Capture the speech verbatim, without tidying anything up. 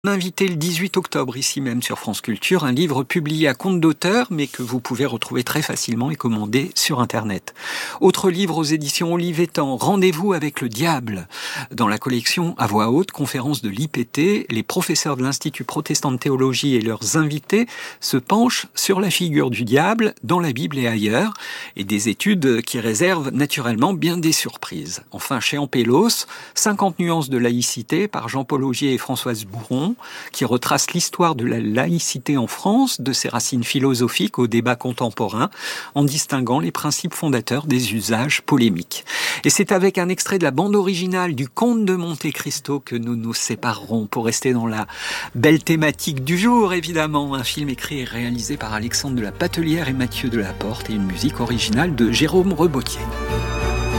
Invité le dix-huit octobre, ici même sur France Culture, un livre publié à compte d'auteur, mais que vous pouvez retrouver très facilement et commander sur Internet. Autre livre aux éditions Olivetan, Rendez-vous avec le diable. Dans la collection À voix haute, conférence de l'I P T, les professeurs de l'Institut protestant de théologie et leurs invités se penchent sur la figure du diable dans la Bible et ailleurs, et des études qui réservent naturellement bien des surprises. Enfin, chez Ampélos, cinquante nuances de laïcité par Jean-Paul Augier et Françoise Bouron, qui retrace l'histoire de la laïcité en France, de ses racines philosophiques au débat contemporain, en distinguant les principes fondateurs des usages polémiques. Et c'est avec un extrait de la bande originale du Comte de Monte Cristo que nous nous séparerons pour rester dans la belle thématique du jour, évidemment. Un film écrit et réalisé par Alexandre de la Patelière et Mathieu Delaporte et une musique originale de Jérôme Rebotier.